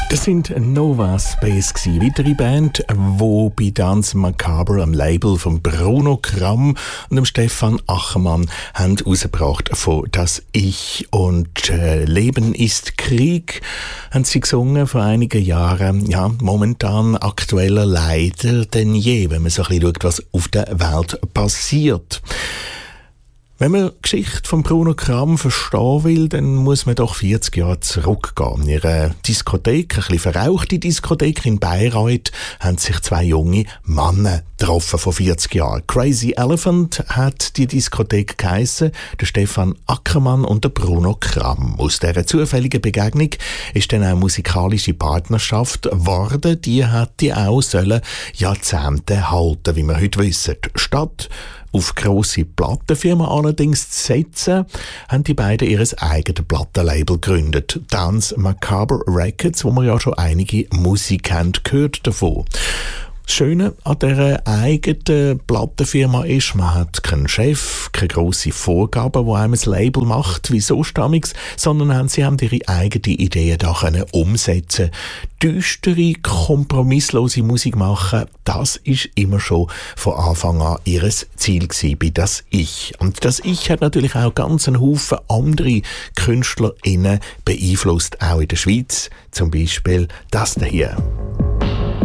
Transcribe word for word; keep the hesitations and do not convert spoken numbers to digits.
Das sind Nova Space gsi, weitere Band, wo bei Dance Macabre am Label von Bruno Kramm und dem Stefan Ackermann haben rausgebracht von Das Ich und äh, Leben ist Krieg, haben sie gesungen vor einigen Jahren. Ja, momentan aktueller leider denn je, wenn man so ein bisschen schaut, was auf der Welt passiert. Wenn man die Geschichte von Bruno Kramm verstehen will, dann muss man doch vierzig Jahre zurückgehen. In ihrer Diskothek, ein bisschen verrauchte Diskothek in Bayreuth, haben sich zwei junge Männer getroffen vor vierzig Jahren. Crazy Elephant hat die Diskothek geheissen, der Stefan Ackermann und der Bruno Kramm. Aus dieser zufälligen Begegnung ist dann eine musikalische Partnerschaft geworden. Die hätte auch sollen Jahrzehnte halten, wie wir heute wissen. Statt auf grosse Plattenfirmen allerdings zu setzen, haben die beiden ihr eigenes Plattenlabel gegründet. Dance Macabre Records, wo wir ja schon einige Musik haben gehört davon. Das Schöne an dieser eigenen Plattenfirma ist, man hat keinen Chef, keine grosse Vorgaben, die einem das Label macht, wie so stammig, sondern haben, sie haben ihre eigenen Ideen da können umsetzen. Düstere, kompromisslose Musik machen, das ist immer schon von Anfang an ihr Ziel gewesen, bei Das Ich. Und Das Ich hat natürlich auch ganz einen Haufen andere KünstlerInnen beeinflusst, auch in der Schweiz. Zum Beispiel das hier.